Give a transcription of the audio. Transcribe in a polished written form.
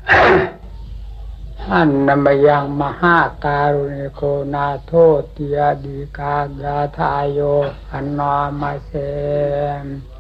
อันนมยังมหาการุณิโกนาโทติยดีกายาทายโยอันนอมาเส